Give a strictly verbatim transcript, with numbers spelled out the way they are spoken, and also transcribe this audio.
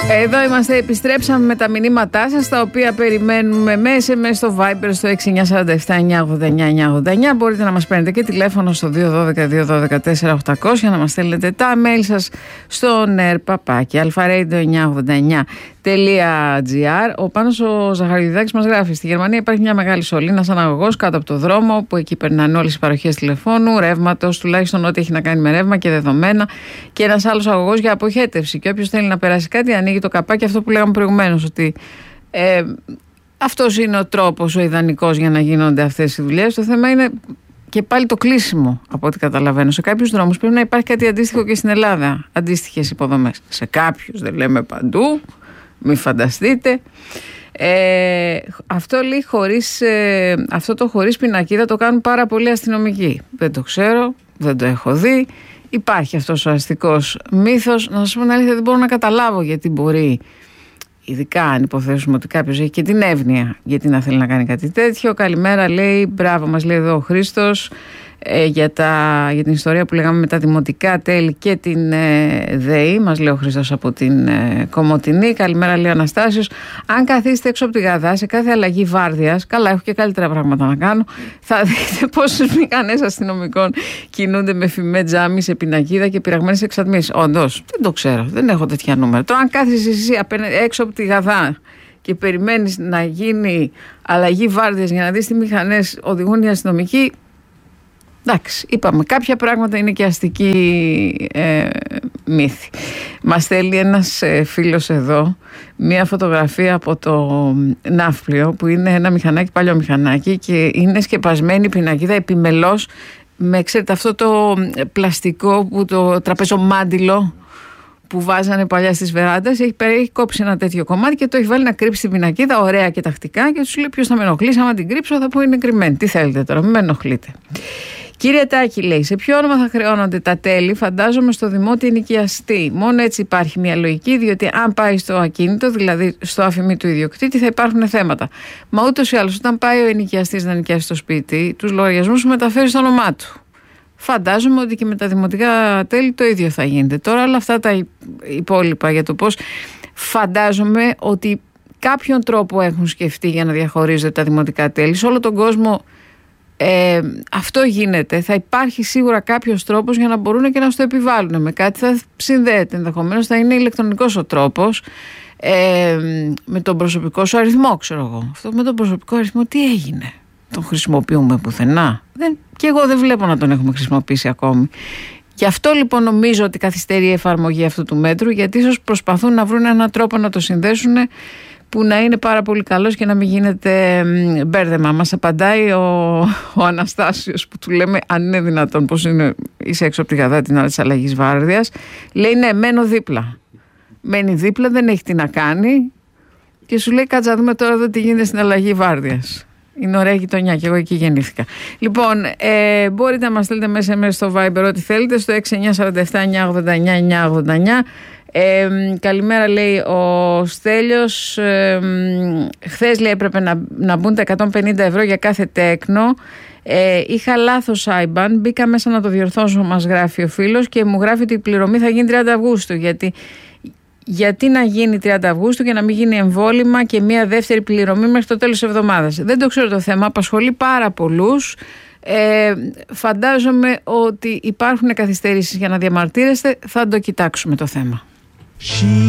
Εδώ είμαστε, επιστρέψαμε με τα μηνύματά σας, τα οποία περιμένουμε με ες εμ ες στο Viber στο έξι εννιά τέσσερα επτά εννιά ογδόντα εννιά εννιά ογδόντα εννιά. Μπορείτε να μας παίρνετε και τηλέφωνο στο δύο ένα δύο δύο ένα δύο τέσσερα οκτακόσια, να μας στέλνετε τα mail σας στο νερπαπάκι αλφαρέιντο εννιακόσια ογδόντα εννιά τελεία τζι άρ. Ο Πάνος ο Ζαχαριουδάκης μας γράφει: στη Γερμανία υπάρχει μια μεγάλη σωλήνα σαν αγωγός κάτω από το δρόμο, που εκεί περνάνε όλες οι παροχές τηλεφώνου, ρεύματος, τουλάχιστον ό,τι έχει να κάνει με ρεύμα και δεδομένα, και ένας άλλος αγωγός για αποχέτευση. Και όποιος θέλει να περάσει κάτι, ανοίγει το καπάκι, αυτό που λέγαμε προηγουμένως, ότι ε, αυτός είναι ο τρόπος ο ιδανικός για να γίνονται αυτές οι δουλειές. Το θέμα είναι και πάλι το κλείσιμο, από ό,τι καταλαβαίνω. Σε κάποιους δρόμους πρέπει να υπάρχει κάτι αντίστοιχο και στην Ελλάδα, αντίστοιχες υποδομές. Σε κάποιους, δεν λέμε παντού, μην φανταστείτε. Ε, αυτό, λέει, χωρίς, ε, αυτό το χωρίς πινακίδα το κάνουν πάρα πολλοί αστυνομικοί. Δεν το ξέρω, δεν το έχω δει. Υπάρχει αυτός ο αστικός μύθος. Να σας πω την αλήθεια, δεν μπορώ να καταλάβω γιατί μπορεί, ειδικά αν υποθέσουμε ότι κάποιος έχει και την εύνοια, γιατί να θέλει να κάνει κάτι τέτοιο. Καλημέρα, λέει, μπράβο, μας λέει εδώ ο Χρήστος, ε, για, τα, για την ιστορία που λέγαμε με τα δημοτικά τέλη και την ε, ΔΕΗ. Μας λέει ο Χρήστος από την ε, Κομοτηνή. Καλημέρα, λέει ο Αναστάσιος. Αν καθίσετε έξω από τη Γαδά σε κάθε αλλαγή βάρδιας, καλά, έχω και καλύτερα πράγματα να κάνω, θα δείτε πόσους μηχανές αστυνομικών κινούνται με φημέ τζάμι σε πινακίδα και πειραγμένες εξατμίσεις. Όντως, δεν το ξέρω, δεν έχω τέτοια νούμερα. Τώρα, αν κάθεσαι εσύ έξω από τη Γαδά και περιμένεις να γίνει αλλαγή βάρδιας για να δεις τι μηχανές οδηγούν οι αστυνομικοί, εντάξει, είπαμε, κάποια πράγματα είναι και αστική ε, μύθη. Μας στέλνει ένας ε, φίλος εδώ μία φωτογραφία από το ναύπλιο, που είναι ένα μηχανάκι, παλιό μηχανάκι, και είναι σκεπασμένη πινακίδα επιμελώς με, ξέρετε, αυτό το πλαστικό, που το τραπεζομάντιλο που βάζανε παλιά στις βεράντες. Έχει, έχει κόψει ένα τέτοιο κομμάτι και το έχει βάλει να κρύψει την πινακίδα, ωραία και τακτικά, και τους λέει: ποιος θα με ενοχλήσει, άμα την κρύψω θα πω είναι κρυμμένη. Τι θέλετε τώρα, μην με ενοχλείτε. Κύριε Τάκη, λέει, σε ποιο όνομα θα χρεώνονται τα τέλη? Φαντάζομαι στο δημότιο ενοικιαστή. Μόνο έτσι υπάρχει μια λογική, διότι αν πάει στο ακίνητο, δηλαδή στο αφημί του ιδιοκτήτη, θα υπάρχουν θέματα. Μα ούτως ή άλλως, όταν πάει ο ενοικιαστής να νοικιάσει το σπίτι, τους λογαριασμούς σου μεταφέρει στο όνομά του. Φαντάζομαι ότι και με τα δημοτικά τέλη το ίδιο θα γίνεται. Τώρα όλα αυτά τα υπόλοιπα για το πώς, φαντάζομαι ότι κάποιον τρόπο έχουν σκεφτεί για να διαχωρίζονται τα δημοτικά τέλη. Σε όλο τον κόσμο ε, αυτό γίνεται. Θα υπάρχει σίγουρα κάποιος τρόπος για να μπορούν και να στο επιβάλλουν. Με κάτι θα συνδέεται. Ενδεχομένως θα είναι ηλεκτρονικός ο τρόπος. Ε, με τον προσωπικό σου αριθμό, ξέρω εγώ. Αυτό με τον προσωπικό αριθμό τι έγινε? Τον χρησιμοποιούμε πουθενά? Δεν, και εγώ δεν βλέπω να τον έχουμε χρησιμοποιήσει ακόμη. Γι' αυτό λοιπόν νομίζω ότι καθυστερεί η εφαρμογή αυτού του μέτρου, γιατί ίσως προσπαθούν να βρουν έναν τρόπο να το συνδέσουν που να είναι πάρα πολύ καλός και να μην γίνεται μπέρδεμα. Μας απαντάει ο, ο Αναστάσιος, που του λέμε αν είναι δυνατόν, πώς είναι, είσαι έξω από τη Γαδά την ώρα της αλλαγής βάρδιας. Λέει ναι, μένω δίπλα. Μένει δίπλα, δεν έχει τι να κάνει και σου λέει κάτσα δούμε τώρα εδώ τι γίνεται στην αλλαγή βάρδιας. Είναι ωραία γειτονιά και εγώ εκεί γεννήθηκα. Λοιπόν, ε, μπορείτε να μας στείλετε μέσα μέσα στο Viber ό,τι θέλετε στο έξι εννιά τέσσερα επτά εννιά ογδόντα εννιά εννιά ογδόντα εννιά. Ε, καλημέρα, λέει ο Στέλιος. Ε, χθες, λέει, έπρεπε να, να μπουν τα εκατόν πενήντα ευρώ για κάθε τέκνο. Ε, είχα λάθος άιμπαν, μπήκα μέσα να το διορθώσω, μας γράφει ο φίλος, και μου γράφει ότι η πληρωμή θα γίνει τριάντα Αυγούστου. Γιατί, γιατί να γίνει τριάντα Αυγούστου και να μην γίνει εμβόλυμα και μια δεύτερη πληρωμή μέχρι το τέλος της εβδομάδας? Δεν το ξέρω το θέμα, απασχολεί πάρα πολλούς. Ε, φαντάζομαι ότι υπάρχουν καθυστερήσεις για να διαμαρτύρεστε. Θα το κοιτάξουμε το θέμα.